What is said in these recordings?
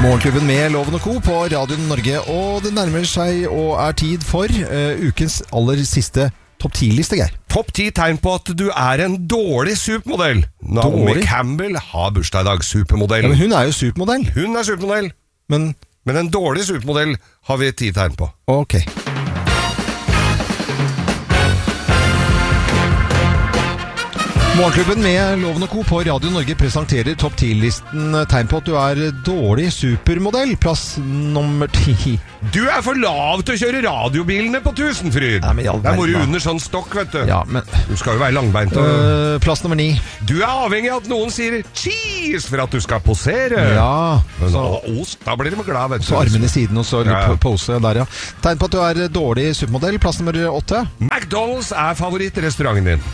Morgenklubben med Loven og Co. på Radio Norge, og det nærmer seg og tid for ukens aller siste topp 10-liste, Geir. Topp 10 tegn på at du en dårlig supermodell. Naomi Campbell har bursdag I dag, supermodell. Ja, men hun jo supermodell. Hun supermodell. Men en dårlig supermodell har vi 10 tegn på. Ok. Morgenklubben med Loven og Co. på Radio Norge presenterer topp 10-listen tegn på at du dårlig supermodell. Plass nummer 10. Du for lav til å kjøre radiobilene på Tusenfryd. Ja, der må du under sånn stokk, vet du. Ja, men du skal jo være langbeint. Plass nummer 9. Du avhengig av at noen sier cheese for at du skal posere. Ja. Men ost, da blir de glad, vet du. Så armene I siden og så litt pose der, ja. Tegn på at du dårlig supermodell. Plass nummer 8. McDonald's favorittrestauranten din.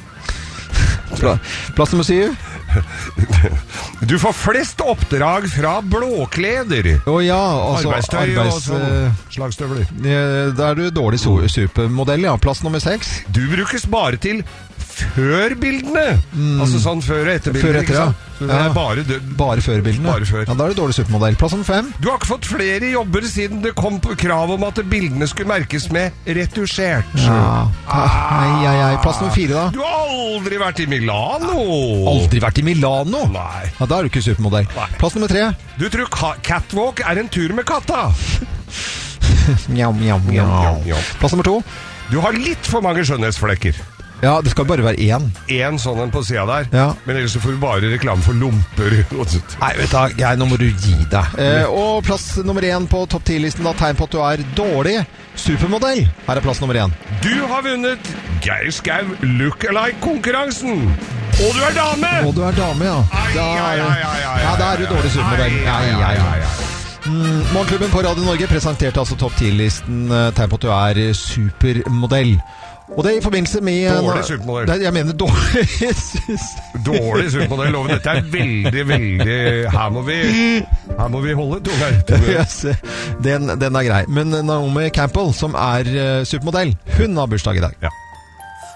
Plass nummer 7. Du får flest oppdrag fra blåkleder. Ja, altså arbeidstøy og slagstøvler. Da du dårlig supermodell, ja. Plass nummer 6. Du brukes bare til førbildene. Altså sånn før og etterbildene. Før etter, ja. Bare førbildene. Bare før. Ja, da du dårlig supermodell. Plass nummer 5. Du har ikke fått flere jobber siden det kom på krav om at bildene skulle merkes med retusjert. Ja. Plass nummer 4 da. Du har aldri vært I Milano. Aldri vært I Milano? Nei. Ja, da du ikke supermodell. Nei. Plass nummer 3. Du tror catwalk en tur med katta. Mjau, mjau, mjau. Plass nummer 2. Du har litt for mange skjønnhetsflekker. Ja, det skal bare være én. En sånn en på siden der. Ja. Men ellers så får du bare reklame for lomper. Nei, vet du, Geir, nå må du gi deg. Og plass nummer 1 på topp 10-listen da, tegn på at du dårlig supermodell. Her plass nummer 1. Du har vunnet Geir Skau Look-alike-konkurransen. Og du dame! Og du dame, ja. Ja, da du dårlig supermodell. Morgenklubben på Radio Norge presenterte altså topp 10-listen tegn på at du supermodell. Og det I forbindelse med dårlig supermodell. Jeg mener dårlig Dårlig supermodell, Loven. Dette veldig, veldig Her må vi holde tunga. Yes, den grei. Men Naomi Campbell, som supermodell, hun har bursdag I dag. Ja.